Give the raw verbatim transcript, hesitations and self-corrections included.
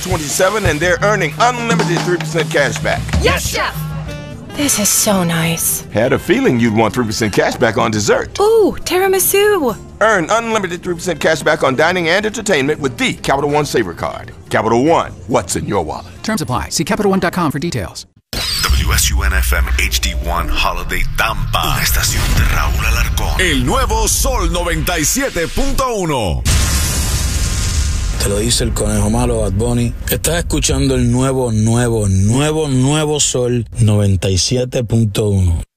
twenty-seven, and they're earning unlimited three percent cash back. Yes, Chef! This is so nice. Had a feeling you'd want three percent cash back on dessert. Ooh, tiramisu. Earn unlimited three percent cash back on dining and entertainment with the Capital One Savor Card. Capital One, what's in your wallet? Terms apply. See Capital One dot com for details. W S U N F M H D one Holiday Tampa. Una estación de Raúl Alarcón. El nuevo Sol noventa y siete punto uno. Te lo dice el conejo malo Bad Bunny. Estás escuchando el nuevo, nuevo, nuevo, nuevo Sol noventa y siete punto uno.